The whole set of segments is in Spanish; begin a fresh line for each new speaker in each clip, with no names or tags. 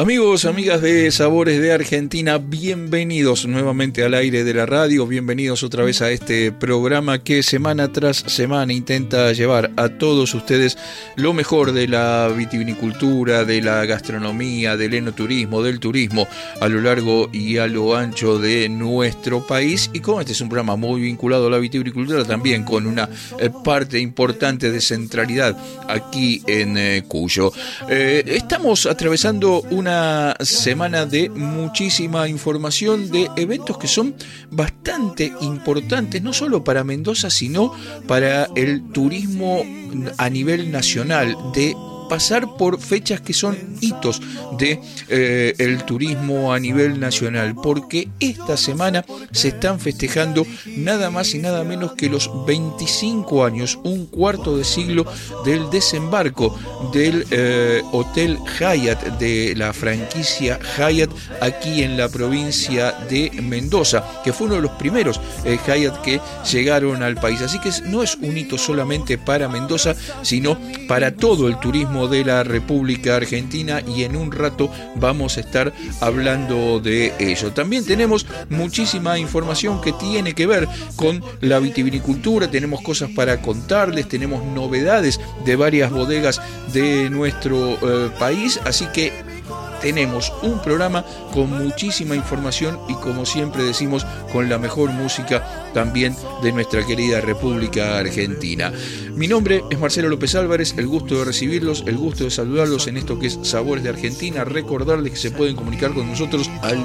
Amigos, amigas de Sabores de Argentina, bienvenidos nuevamente al aire de la radio, bienvenidos otra vez a este programa que semana tras semana intenta llevar a todos ustedes lo mejor de la vitivinicultura, de la gastronomía, del enoturismo, del turismo a lo largo y a lo ancho de nuestro país. Y como este es un programa muy vinculado a la vitivinicultura, también con una parte importante de centralidad aquí en Cuyo. Estamos atravesando una semana de muchísima información, de eventos que son bastante importantes, no solo para Mendoza, sino para el turismo a nivel nacional, de pasar por fechas que son hitos de el turismo a nivel nacional, porque esta semana se están festejando nada más y nada menos que los 25 años, un cuarto de siglo del desembarco del Hotel Hyatt, de la franquicia Hyatt aquí en la provincia de Mendoza, que fue uno de los primeros Hyatt que llegaron al país. Así que no es un hito solamente para Mendoza, sino para todo el turismo de la República Argentina, y en un rato vamos a estar hablando de ello. También tenemos muchísima información que tiene que ver con la vitivinicultura, tenemos cosas para contarles, tenemos novedades de varias bodegas de nuestro país, así que tenemos un programa con muchísima información y, como siempre decimos, con la mejor música también de nuestra querida República Argentina. Mi nombre es Marcelo López Álvarez, el gusto de recibirlos, el gusto de saludarlos en esto que es Sabores de Argentina. Recordarles que se pueden comunicar con nosotros al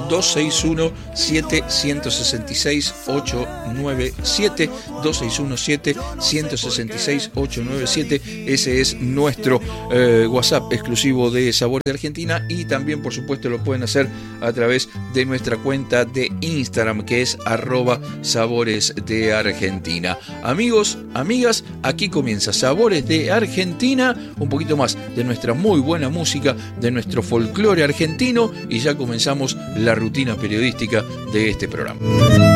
261-7-166-897, 261-7-166-897. Ese es nuestro WhatsApp exclusivo de Sabores de Argentina, y también, por supuesto, lo pueden hacer a través de nuestra cuenta de Instagram, que es @Sabores de Argentina. Amigos, amigas, aquí comienza Sabores de Argentina, un poquito más de nuestra muy buena música, de nuestro folclore argentino, y ya comenzamos la rutina periodística de este programa.